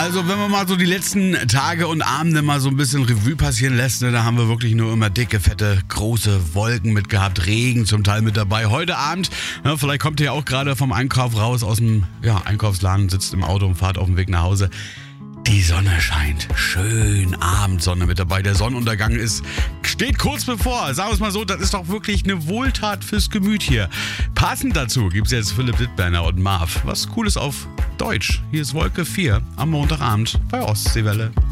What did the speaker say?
Also wenn man mal so die letzten Tage und Abende mal so ein bisschen Revue passieren lässt, ne, da haben wir wirklich nur immer dicke, fette, große Wolken mit gehabt, Regen zum Teil mit dabei. Heute Abend, ne, vielleicht kommt ihr ja auch gerade vom Einkauf raus aus dem Einkaufsladen, sitzt im Auto und fahrt auf dem Weg nach Hause. Die Sonne scheint. Schön Abendsonne mit dabei. Der Sonnenuntergang steht kurz bevor. Sagen wir es mal so, das ist doch wirklich eine Wohltat fürs Gemüt hier. Passend dazu gibt es jetzt Philipp Dittberner und Marv. Was Cooles auf Deutsch. Hier ist Wolke 4 am Montagabend bei Ostseewelle.